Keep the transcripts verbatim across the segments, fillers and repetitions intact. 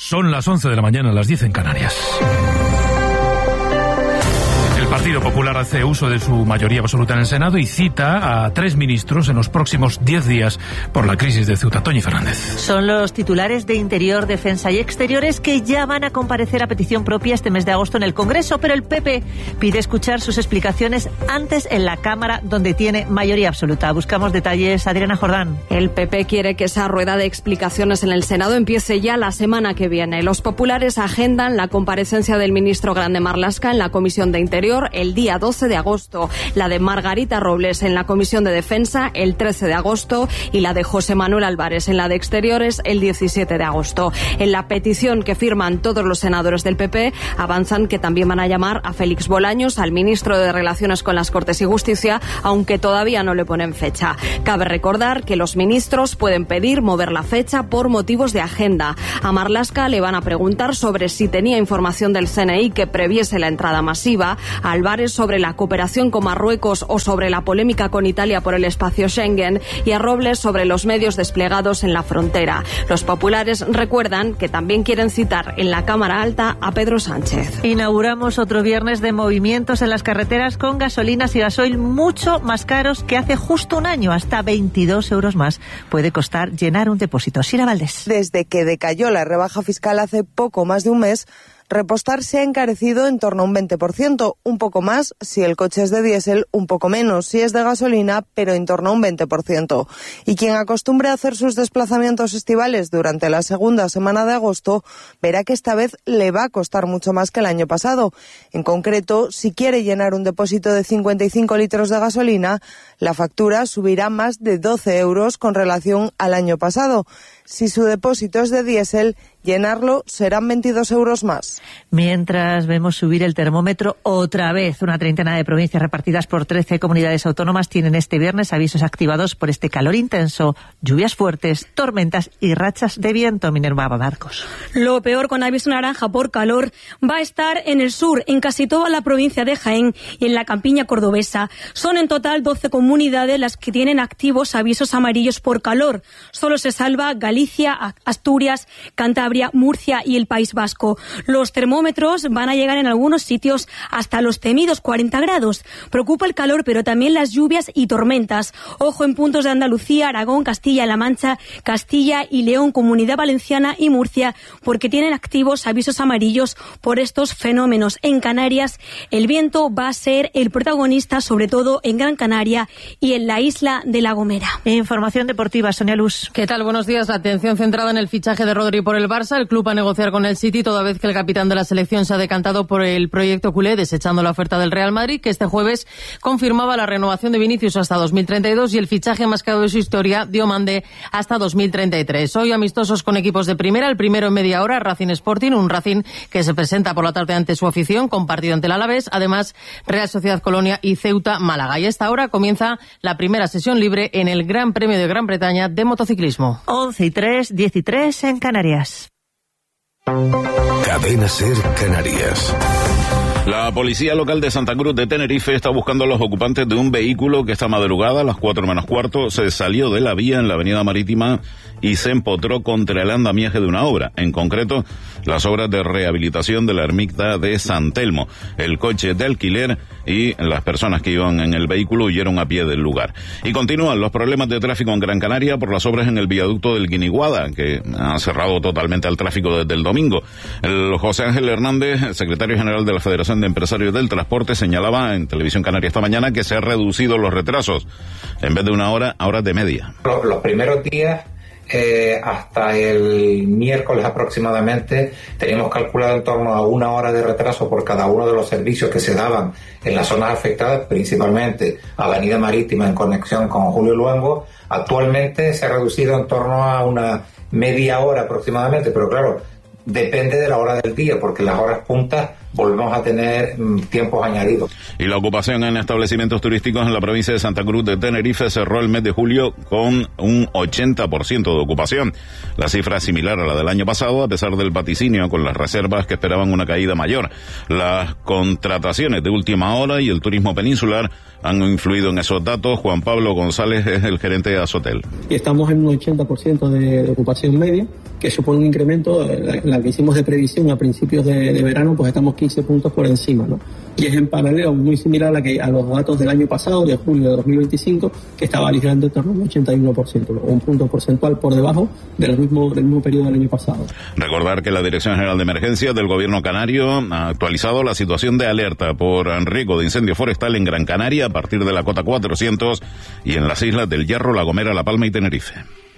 Son las once de la mañana, las diez en Canarias. El Partido Popular hace uso de su mayoría absoluta en el Senado y cita a tres ministros en los próximos diez días por la crisis de Ceuta. Toñi Fernández. Son los titulares de Interior, Defensa y Exteriores que ya van a comparecer a petición propia este mes de agosto en el Congreso, pero el P P pide escuchar sus explicaciones antes en la Cámara, donde tiene mayoría absoluta. Buscamos detalles, Adriana Jordán. El P P quiere que esa rueda de explicaciones en el Senado empiece ya la semana que viene. Los populares agendan la comparecencia del ministro Grande Marlaska en la Comisión de Interior el día doce de agosto, la de Margarita Robles en la Comisión de Defensa el trece de agosto y la de José Manuel Álvarez en la de Exteriores el diecisiete de agosto. En la petición que firman todos los senadores del P P avanzan que también van a llamar a Félix Bolaños, al ministro de Relaciones con las Cortes y Justicia, aunque todavía no le ponen fecha. Cabe recordar que los ministros pueden pedir mover la fecha por motivos de agenda. A Marlaska le van a preguntar sobre si tenía información del C N I que previese la entrada masiva, a Álvarez sobre la cooperación con Marruecos o sobre la polémica con Italia por el espacio Schengen y a Robles sobre los medios desplegados en la frontera. Los populares recuerdan que también quieren citar en la Cámara Alta a Pedro Sánchez. Inauguramos otro viernes de movimientos en las carreteras con gasolinas y gasoil mucho más caros que hace justo un año. Hasta veintidós euros más puede costar llenar un depósito. Sira Valdés. Desde que decayó la rebaja fiscal hace poco más de un mes, repostar se ha encarecido en torno a un veinte por ciento, un poco más si el coche es de diésel, un poco menos si es de gasolina, pero en torno a un veinte por ciento. Y quien acostumbre a hacer sus desplazamientos estivales durante la segunda semana de agosto, verá que esta vez le va a costar mucho más que el año pasado. En concreto, si quiere llenar un depósito de cincuenta y cinco litros de gasolina, la factura subirá más de doce euros con relación al año pasado. Si su depósito es de diésel, llenarlo serán veintidós euros más. Mientras vemos subir el termómetro otra vez, una treintena de provincias repartidas por trece comunidades autónomas tienen este viernes avisos activados por este calor intenso, lluvias fuertes, tormentas y rachas de viento. Minerva Marcos. Lo peor, con aviso naranja por calor, va a estar en el sur, en casi toda la provincia de Jaén y en la campiña cordobesa. Son en total doce comunidades las que tienen activos avisos amarillos por calor. Solo se salva Galicia, Asturias, Cantabria, Murcia y el País Vasco. Los termómetros van a llegar en algunos sitios hasta los temidos cuarenta grados. Preocupa el calor, pero también las lluvias y tormentas. Ojo en puntos de Andalucía, Aragón, Castilla-La Mancha, Castilla y León, Comunidad Valenciana y Murcia, porque tienen activos avisos amarillos por estos fenómenos. En Canarias, el viento va a ser el protagonista, sobre todo en Gran Canaria y en la isla de La Gomera. Información deportiva, Sonia Luz. ¿Qué tal? Buenos días. La atención centrada en el fichaje de Rodri por el Barça. El club va a negociar con el City, toda vez que el capitán de la selección se ha decantado por el proyecto culé, desechando la oferta del Real Madrid, que este jueves confirmaba la renovación de Vinicius hasta dos mil treinta y dos y el fichaje más caro de su historia, Diomande, hasta dos mil treinta y tres. Hoy amistosos con equipos de primera, el primero en media hora, Racing Sporting, un Racing que se presenta por la tarde ante su afición, con partido ante el Alavés, además Real Sociedad Colonia y Ceuta Málaga. Y a esta hora comienza la primera sesión libre en el Gran Premio de Gran Bretaña de motociclismo. once y tres, diez y tres en Canarias. Cadena Ser Canarias. La policía local de Santa Cruz de Tenerife está buscando a los ocupantes de un vehículo que esta madrugada, a las cuatro menos cuarto, se salió de la vía en la avenida Marítima y se empotró contra el andamiaje de una obra, en concreto las obras de rehabilitación de la ermita de San Telmo. El coche de alquiler y las personas que iban en el vehículo huyeron a pie del lugar. Y continúan los problemas de tráfico en Gran Canaria por las obras en el viaducto del Guiniguada, que ha cerrado totalmente al tráfico desde el domingo. El José Ángel Hernández, secretario general de la Federación de Empresarios del Transporte, señalaba en Televisión Canaria esta mañana que se han reducido los retrasos. En vez de una hora, a horas de media. Los, los primeros días, eh, hasta el miércoles aproximadamente, teníamos calculado en torno a una hora de retraso por cada uno de los servicios que se daban en las zonas afectadas, principalmente Avenida Marítima en conexión con Julio Luengo. Actualmente se ha reducido en torno a una media hora aproximadamente, pero claro, depende de la hora del día, porque las horas puntas volvemos a tener mm, tiempos añadidos. Y la ocupación en establecimientos turísticos en la provincia de Santa Cruz de Tenerife cerró el mes de julio con un ochenta por ciento de ocupación. La cifra es similar a la del año pasado, a pesar del vaticinio con las reservas que esperaban una caída mayor. Las contrataciones de última hora y el turismo peninsular han influido en esos datos. Juan Pablo González es el gerente de Asotel. Y estamos en un ochenta por ciento de, de ocupación media, que supone un incremento, la, la que hicimos de previsión a principios de, de verano, pues estamos quince puntos por encima, ¿no? Y es en paralelo muy similar a, la que, a los datos del año pasado, de julio de dos mil veinticinco, que estaba ligerando en torno al ochenta y uno por ciento, ¿no? Un punto porcentual por debajo del mismo, del mismo periodo del año pasado. Recordar que la Dirección General de Emergencias del Gobierno Canario ha actualizado la situación de alerta por riesgo de incendio forestal en Gran Canaria a partir de la cota cuatrocientos y en las islas del Hierro, La Gomera, La Palma y Tenerife.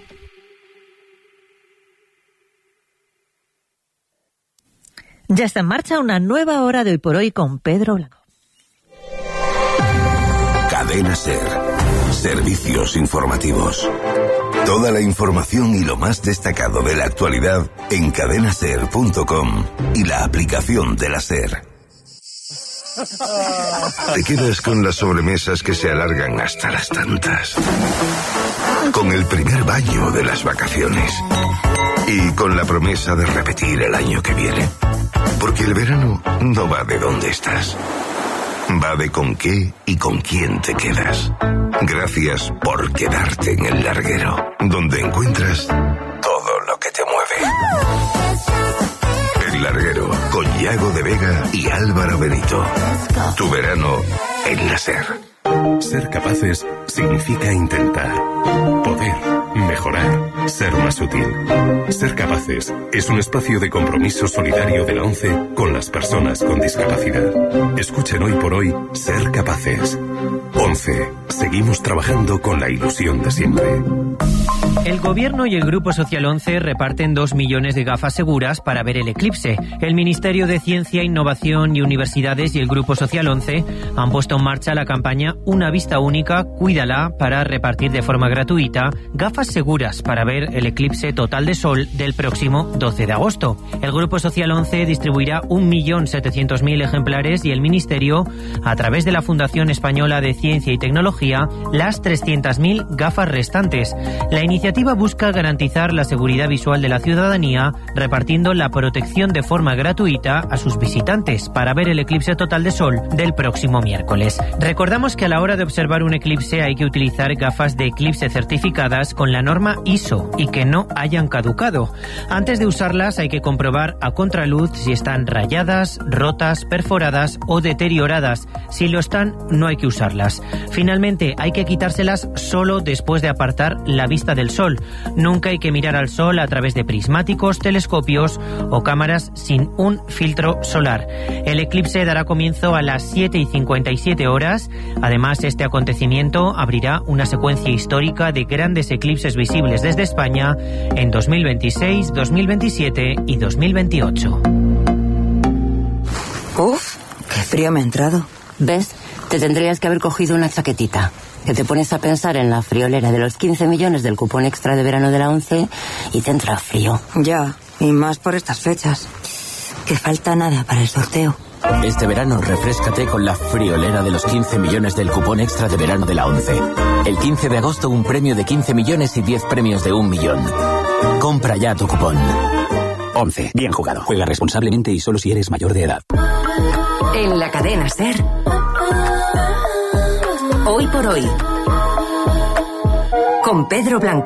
Ya está en marcha una nueva hora de Hoy por Hoy con Pedro Blanco. Cadena SER. Servicios informativos. Toda la información y lo más destacado de la actualidad en cadena ser punto com y la aplicación de la SER. Te quedas con las sobremesas que se alargan hasta las tantas. Con el primer baño de las vacaciones. Y con la promesa de repetir el año que viene. Porque el verano no va de dónde estás. Va de con qué y con quién te quedas. Gracias por quedarte en el larguero, donde encuentras todo lo que te mueve. El larguero, con Yago de Vega y Álvaro Benito. Tu verano en la SER. Ser capaces significa intentar, poder, mejorar, ser más útil. Ser capaces es un espacio de compromiso solidario de la ONCE con las personas con discapacidad. Escuchen hoy por hoy Ser Capaces. ONCE. Seguimos trabajando con la ilusión de siempre. El Gobierno y el Grupo Social once reparten dos millones de gafas seguras para ver el eclipse. El Ministerio de Ciencia, Innovación y Universidades y el Grupo Social once han puesto en marcha la campaña Una Vista Única, Cuídala, para repartir de forma gratuita gafas seguras para ver el eclipse total de sol del próximo doce de agosto. El Grupo Social once distribuirá un millón setecientos mil ejemplares y el Ministerio, a través de la Fundación Española de Ciencia y Tecnología, las trescientas mil gafas restantes. La iniciativa busca garantizar la seguridad visual de la ciudadanía, repartiendo la protección de forma gratuita a sus visitantes para ver el eclipse total de sol del próximo miércoles. Recordamos que a la hora de observar un eclipse hay que utilizar gafas de eclipse certificadas con la norma I S O y que no hayan caducado. Antes de usarlas hay que comprobar a contraluz si están rayadas, rotas, perforadas o deterioradas. Si lo están, no hay que usarlas. Finalmente, hay que quitárselas solo después de apartar la vista del sol. Nunca hay que mirar al sol a través de prismáticos, telescopios o cámaras sin un filtro solar. El eclipse dará comienzo a las siete y cincuenta y siete horas. Además, este acontecimiento abrirá una secuencia histórica de grandes eclipses visibles desde España en dos mil veintiséis, dos mil veintisiete y dos mil veintiocho. Uf, qué frío me ha entrado. ¿Ves? Te tendrías que haber cogido una chaquetita. Que te pones a pensar en la friolera de los quince millones del cupón extra de verano de la ONCE y te entra frío. Ya, y más por estas fechas. Que falta nada para el sorteo. Este verano refréscate con la friolera de los quince millones del cupón extra de verano de la ONCE. El quince de agosto un premio de quince millones y diez premios de un millón. Compra ya tu cupón. ONCE. Bien jugado. Juega responsablemente y solo si eres mayor de edad. En la cadena SER. Hoy por hoy. Con Pedro Blanco.